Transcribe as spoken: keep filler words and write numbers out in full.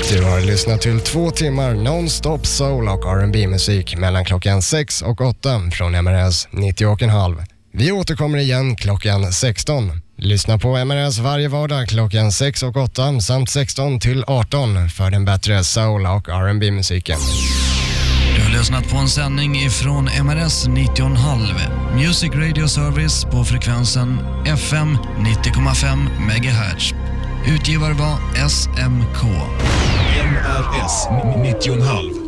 Du har lyssnat till två timmar non-stop soul och R and B-musik mellan klockan sex och åtta från M R S nittio och en halv. Vi återkommer igen klockan sexton. Lyssna på M R S varje vardag klockan sex och åtta samt sexton till arton för den bättre soul och R and B-musiken. Du har lyssnat på en sändning ifrån M R S nittio och en halv. Music Radio Service på frekvensen F M nittio komma fem megahertz. Utgivare var S M K. M R S nittio och en halv.